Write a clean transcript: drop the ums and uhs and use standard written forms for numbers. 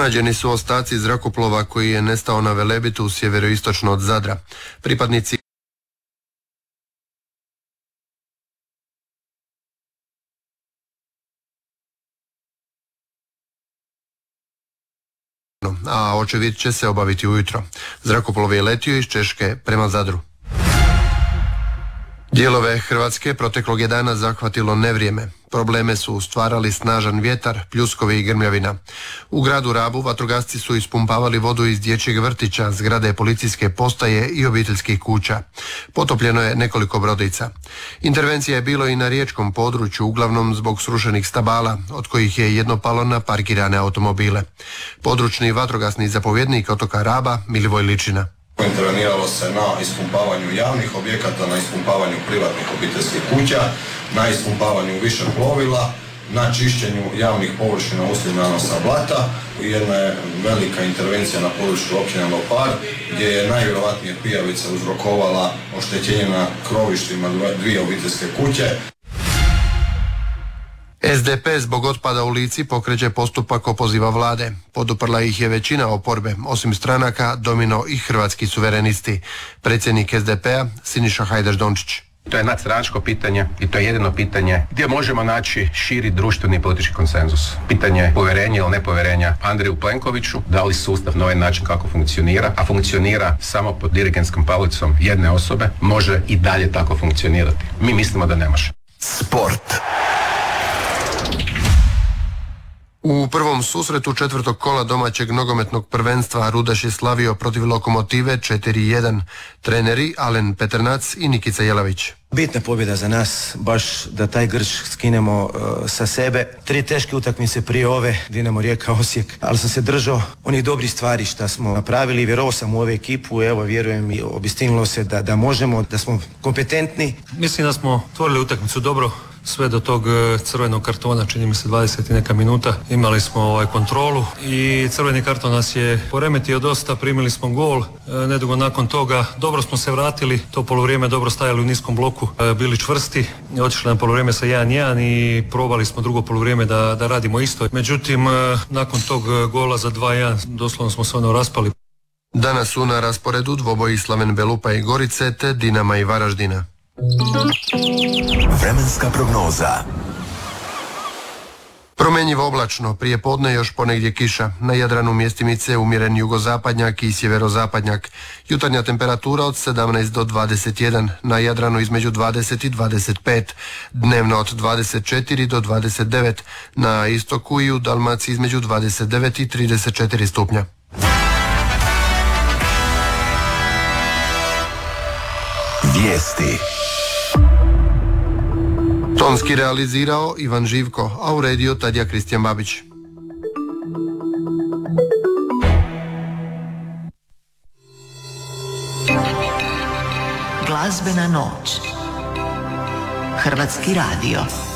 Pronađeni su ostaci zrakoplova koji je nestao na Velebitu sjeveroistočno od Zadra. Pripadnici a očevid će se obaviti ujutro. Zrakoplov je letio iz Češke prema Zadru. Dijelove Hrvatske proteklog je dana zahvatilo nevrijeme. Probleme su stvarali snažan vjetar, pljuskovi i grmljavina. U gradu Rabu vatrogasci su ispumpavali vodu iz dječjeg vrtića, zgrade policijske postaje i obiteljskih kuća. Potopljeno je nekoliko brodica. Intervencija je bilo i na riječkom području, uglavnom zbog srušenih stabala, od kojih je jedno palo na parkirane automobile. Područni vatrogasni zapovjednik otoka Raba, Milivoj Ličina. Interveniralo se na ispumpavanju javnih objekata, na ispumpavanju privatnih obiteljskih kuća, na ispumpavanju više plovila, na čišćenju javnih površina uslijed nanosa blata. Jedna je velika intervencija na području općine Lopar, gdje je najvjerojatnije pijavica uzrokovala oštećenje na krovištima dvije obiteljske kuće. SDP zbog otpada u Lici pokreće postupak opoziva vlade. Poduprla ih je većina oporbe, osim stranaka Domino i Hrvatski suverenisti. Predsjednik SDP-a Siniša Hajdaš Dončić. To je nadstranačko pitanje i to je jedino pitanje gdje možemo naći širi društveni i politički konsenzus. Pitanje povjerenja ili nepovjerenja Andreju Plenkoviću, da li sustav na ovaj način kako funkcionira, a funkcionira samo pod dirigentskom palicom jedne osobe, može i dalje tako funkcionirati. Mi mislimo da ne može. Sport. U prvom susretu četvrtog kola domaćeg nogometnog prvenstva Rudaš je slavio protiv Lokomotive 4-1. Treneri Alen Peternac i Nikica Jelavić. Bitna pobjeda za nas, baš da taj grč skinemo sa sebe. 3 teške utakmice prije ove, Dinamo, Rijeka, Osijek, ali sam se držao onih dobrih stvari što smo napravili. Vjerovao sam u ovu ekipu, evo vjerujem i obistinilo se da možemo, da smo kompetentni. Mislim da smo otvorili utakmicu dobro. Sve do tog crvenog kartona, čini mi se 20 i neka minuta, imali smo kontrolu i crveni karton nas je poremetio dosta, primili smo gol, nedugo nakon toga dobro smo se vratili, to poluvrijeme dobro stajali u niskom bloku, bili čvrsti, otišli na poluvrijeme sa 1-1 i probali smo drugo poluvrijeme da radimo isto. Međutim, nakon tog gola za 2-1 doslovno smo se raspali. Danas su na rasporedu dvoboji Slaven Belupa i Gorice te Dinama i Varaždina. Vremenska prognoza. Promjenjivo oblačno, prije podne još ponegdje kiša. Na Jadranu mjestimice umjeren jugozapadnjak i sjeverozapadnjak. Jutarnja temperatura od 17 do 21, na Jadranu između 20 i 25. Dnevno od 24 do 29, na istoku i u Dalmaciji između 29 i 34 stupnja. Vijesti. Tonski realizirao Ivan Živko, a uredio Tadija Kristijan Babić. Glazbena noć. Hrvatski radio.